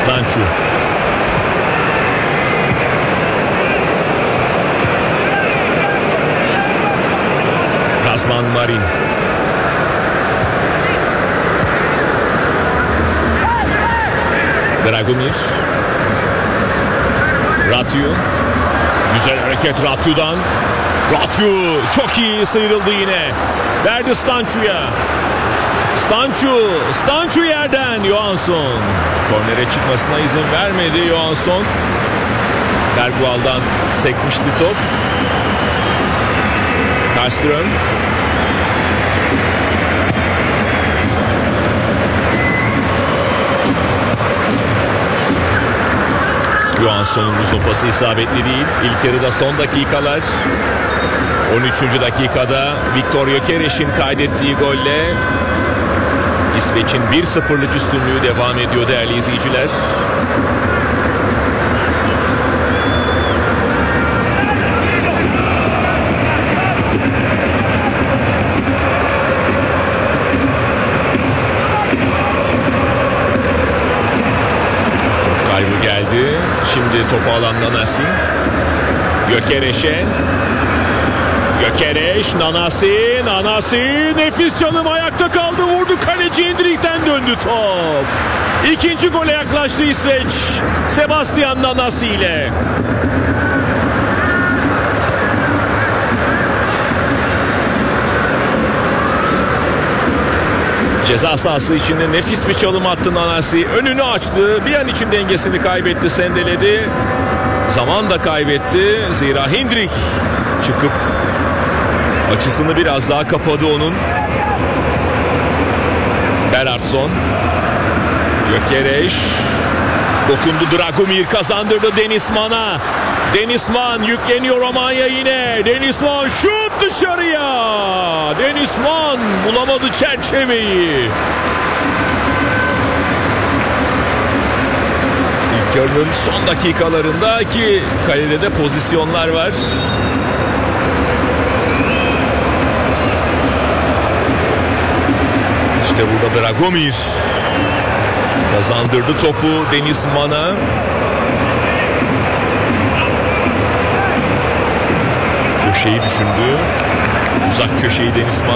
Stancu. Kazman Marin. Dragomir. Ratyu. Güzel hareket Ratyu'dan. Ratyu çok iyi sıyrıldı yine. Verdi Stancu'ya. Stancu yerden Johansson. Kornere çıkmasına izin vermedi Johansson. Bergwall'dan sekmişti top. Karlström. Johansson'un uzun pası isabetli değil. İlk yarıda son dakikalar. 13. dakikada Viktor Gyökeres'in kaydettiği golle İsveç'in 1-0'lık üstünlüğü devam ediyor değerli izleyiciler. Top kaybı geldi. Şimdi topu alan Nanasi. Gyökeres'e. Gyökeres, Nanasi nefis çalım, ayakta kaldı, vurdu, kaleci Hendrik'ten döndü top. İkinci gole yaklaştı İsveç Sebastian Nanasi ile. Ceza sahası içinde nefis bir çalım attı Nanasi, önünü açtı, bir an için dengesini kaybetti, sendeledi, zaman da kaybetti, zira Hendrik çıkıp açısını biraz daha kapadı onun. Bernhardsson. Gyökeres. Dokundu, Dragomir kazandırdı Denizman'a. Denizman yükleniyor Romanya yine. Denizman şut dışarıya. Denizman bulamadı çerçeveyi. İlk yarının son dakikalarında ki kalede de pozisyonlar var. İşte burada Dragomir kazandırdı topu Denizman'a. Köşeyi düşündü. Uzak köşeyi Denizman.